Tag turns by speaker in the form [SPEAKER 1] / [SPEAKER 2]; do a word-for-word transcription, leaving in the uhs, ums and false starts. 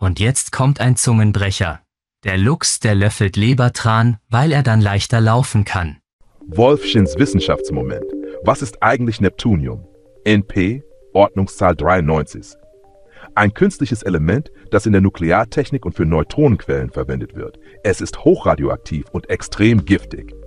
[SPEAKER 1] Und jetzt kommt ein Zungenbrecher. Der Luchs, der löffelt Lebertran, weil er dann leichter laufen kann.
[SPEAKER 2] Wolfchens Wissenschaftsmoment. Was ist eigentlich Neptunium? N P, Ordnungszahl dreiundneunzig. Ein künstliches Element, das in der Nukleartechnik und für Neutronenquellen verwendet wird. Es ist hochradioaktiv und extrem giftig.